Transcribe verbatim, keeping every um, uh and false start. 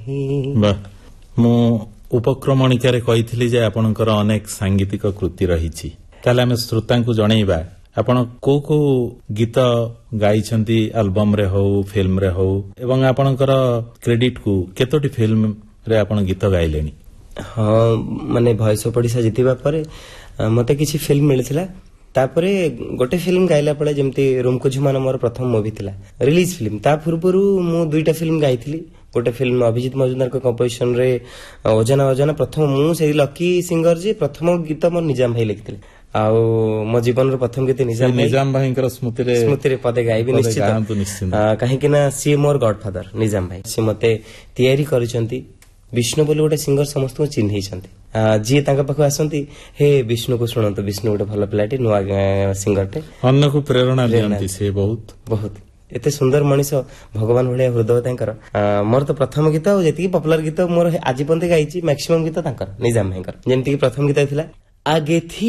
वाह मु उपक्रमणिकार कही जे आपणकर अनेक सांगीतिक कृति रही ताले आम श्रोता को जनइबा आपण को को गीत गाई एल्बम रे हो फिल्म रे हो एवं आपणकर क्रेडिट को केतोटी फिल्म रे आपण गीत गाइले हाँ माने भॉइस ऑफ ओडिशा जितिबा परे मते किछि फिल्म मिलथिला तापरे गोटे फिल्म गाइला पड़े जमती रूमको झुमान मोर प्रथम मूवी थिला रिलीज फिल्म ता पूर्वरु मु दुईटा फिल्म गाइथिली गोटे फिल्म अभिजीत मजुमदार को कंपोजिशन रे ओजना ओजना प्रथम मु से लकी सिंगर जे प्रथम गीत मोर निजाम भाई लिखथिले आउ मो जीवन रो प्रथम गीत निजाम भाई निजाम भाई कर स्मृति रे स्मृति रे पदे गाइबी निश्चित काहे कि ना सी मोर गॉडफादर निजाम भाई से मते तयारी करिसंती विष्णु बोली गोटे सिंगर समस्त को चिन्ह जी पाख आसती हे विष्णु को शुणु विष्णु गोटे भल पिलाटी नुआ सिंगरटे अन्न को प्रेरणा दियंती से बहुत बहुत एते सुंदर मनीष भगवान भाया हृदय मोर तो प्रथम गीत और जी पपुलर गीत मोर आज पर्यंत गाई मैक्सिमम गीत निजाम भाई जमीक प्रथम गीत आगे थी